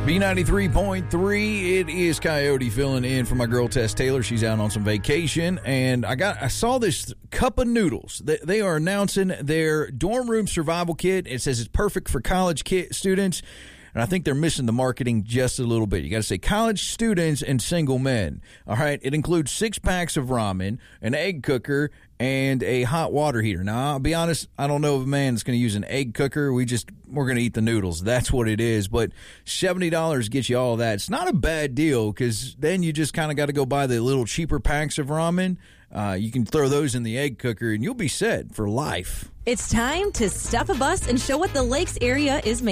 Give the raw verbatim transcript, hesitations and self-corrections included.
B ninety-three point three, it is Coyote filling in for my girl Tess Taylor. She's out on some vacation, and I got I saw this cup of noodles. They, they are announcing their dorm room survival kit. It says it's perfect for college kid students, and I think they're missing the marketing just a little bit. You got to say college students and single men. All right, it includes six packs of ramen, an egg cooker, and a hot water heater. Now, I'll be honest, I don't know if a man is going to use an egg cooker. We just, we're going to eat the noodles. That's what it is. But seventy dollars gets you all of that. It's not a bad deal because then you just kind of got to go buy the little cheaper packs of ramen. Uh, you can throw those in the egg cooker and you'll be set for life. It's time to stuff a bus and show what the Lakes area is made